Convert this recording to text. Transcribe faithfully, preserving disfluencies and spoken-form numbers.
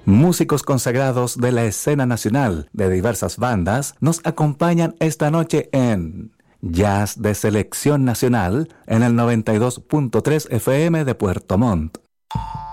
Músicos consagrados de la escena nacional de diversas bandas nos acompañan esta noche en Jazz de Selección Nacional en el noventa y dos punto tres F M de Puerto Montt.